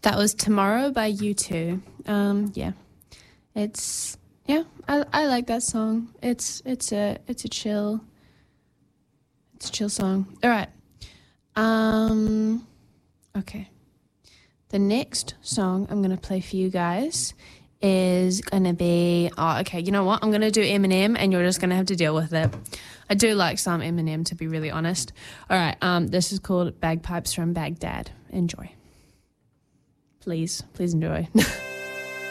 That was Tomorrow by U2. I like that song. It's a chill song. All right. Okay. The next song I'm going to play for you guys is going to be, you know what? I'm going to do Eminem and you're just going to have to deal with it. I do like some Eminem, to be really honest. All right, this is called Bagpipes from Baghdad. Enjoy. Please enjoy.